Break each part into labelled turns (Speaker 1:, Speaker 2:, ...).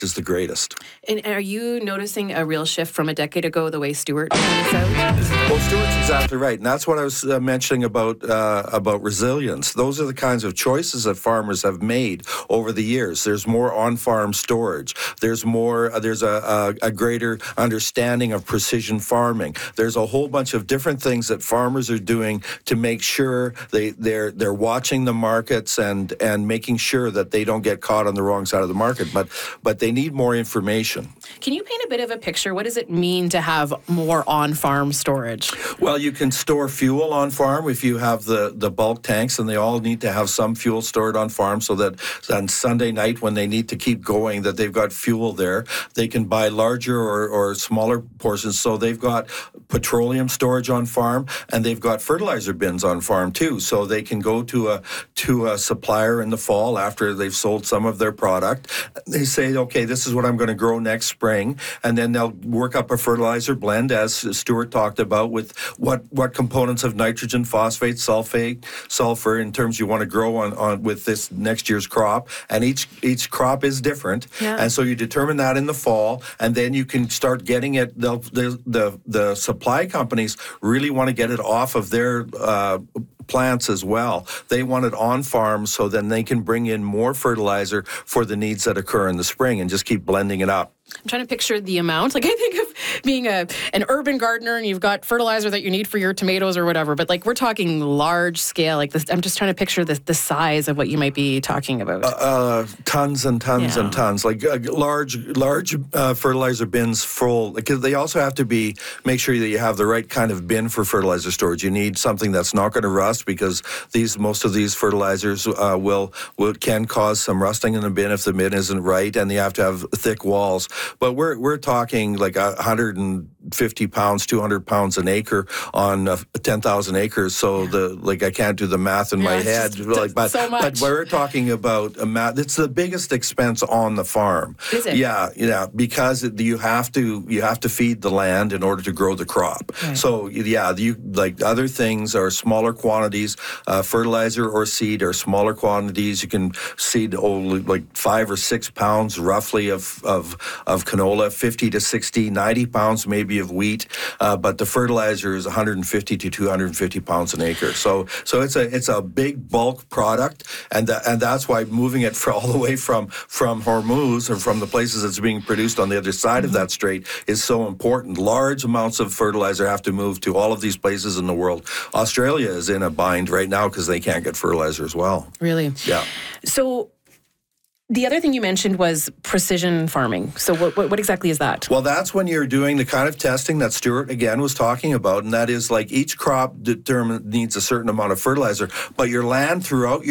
Speaker 1: is the greatest.
Speaker 2: And are you noticing a real shift from a decade ago, the way Stuart points out?
Speaker 1: Well, Stuart's exactly right, and that's what I was mentioning about resilience. Those are the kinds of choices that farmers have made over the years. There's more on-farm storage. There's more. There's a greater understanding of precision farming. There's a whole bunch of different things that farmers are doing to make sure they're watching the markets and making sure that they don't get caught on the wrong side of the market. But they need more information.
Speaker 2: Can you paint a bit of a picture? What does it mean to have more on-farm storage?
Speaker 1: Well, you can store fuel on farm if you have the bulk tanks, and they all need to have some fuel stored on farm so that on Sunday night when they need to keep going, that they've got fuel there. They can buy larger or smaller portions, so they've got petroleum storage on farm, and they've got fertilizer bins on farm too, so they can go to a supplier in the fall after they've sold some of their product. They say, okay, this is what I'm going to grow next spring, and then they'll work up a fertilizer blend, as Stuart talked about, with what components of nitrogen, phosphate, sulfur in terms you want to grow on with this next year's crop, and each crop is different, and so you determine that in the fall, and then you can start getting it. The supply companies really want to get it off of their plants as well. They want it on farm so then they can bring in more fertilizer for the needs that occur in the spring and just keep blending it up.
Speaker 2: I'm trying to picture the amount. Like, I think of being an urban gardener and you've got fertilizer that you need for your tomatoes or whatever, but like we're talking large scale. Like this, I'm just trying to picture the size of what you might be talking about.
Speaker 1: Tons and tons and tons. Like large fertilizer bins full. Because they also have to make sure that you have the right kind of bin for fertilizer storage. You need something that's not going to rust, because most of these fertilizers can cause some rusting in the bin if the bin isn't right, and you have to have thick walls. But we're talking like 150 pounds, 200 pounds an acre on 10,000 acres. So I can't do the math in my head. But we're talking about it's the biggest expense on the farm.
Speaker 2: Is it?
Speaker 1: Yeah, because you have to feed the land in order to grow the crop. Right. So other things are smaller quantities. Fertilizer or seed are smaller quantities. You can seed like 5 or 6 pounds roughly of canola, 50 to 60, 90 pounds maybe of wheat, but the fertilizer is 150 to 250 pounds an acre. So it's a big bulk product, and that's why moving it all the way from Hormuz, or from the places it's being produced on the other side of that strait, is so important. Large amounts of fertilizer have to move to all of these places in the world. Australia is in a bind right now because they can't get fertilizer as well.
Speaker 2: Really?
Speaker 1: Yeah.
Speaker 2: So the other thing you mentioned was precision farming. So what exactly is that?
Speaker 1: Well, that's when you're doing the kind of testing that Stuart, again, was talking about, and that is like each crop needs a certain amount of fertilizer, but your land throughout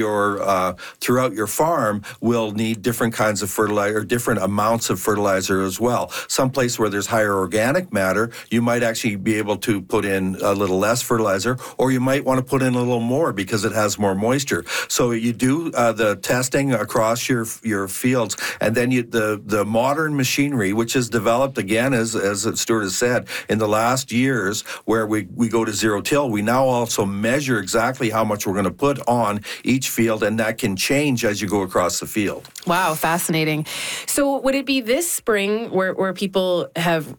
Speaker 1: your farm will need different kinds of fertilizer, different amounts of fertilizer as well. Some place where there's higher organic matter, you might actually be able to put in a little less fertilizer, or you might want to put in a little more because it has more moisture. So you do the testing across your fields, and then the modern machinery, which is developed again, as Stuart has said, in the last years, where we go to zero till, we now also measure exactly how much we're going to put on each field, and that can change as you go across the field.
Speaker 2: Wow, fascinating. So would it be this spring where people have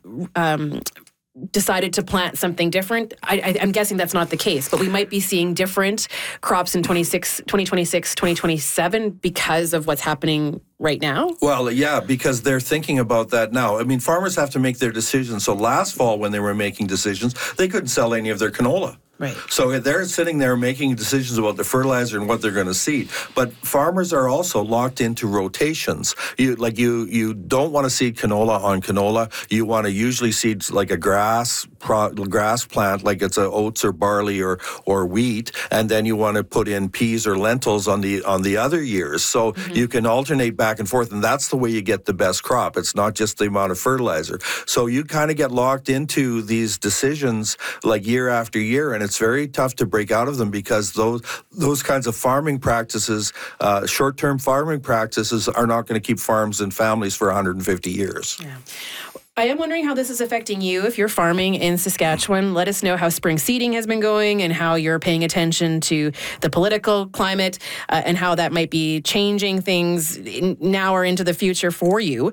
Speaker 2: decided to plant something different? I'm guessing that's not the case, but we might be seeing different crops in 2026, 2027 because of what's happening right now?
Speaker 1: Well, yeah, because they're thinking about that now. I mean, farmers have to make their decisions. So last fall, when they were making decisions, they couldn't sell any of their canola.
Speaker 2: Right.
Speaker 1: So they're sitting there making decisions about the fertilizer and what they're going to seed. But farmers are also locked into rotations. You don't want to seed canola on canola. You want to usually seed like a grass plant, like it's a oats or barley or wheat, and then you want to put in peas or lentils on the other years. So you can alternate back and forth, and that's the way you get the best crop. It's not just the amount of fertilizer. So you kind of get locked into these decisions like year after year, and it's very tough to break out of them because those kinds of farming practices, short-term farming practices, are not going to keep farms and families for 150 years.
Speaker 2: Yeah. I am wondering how this is affecting you if you're farming in Saskatchewan. Let us know how spring seeding has been going and how you're paying attention to the political climate and how that might be changing things now or into the future for you.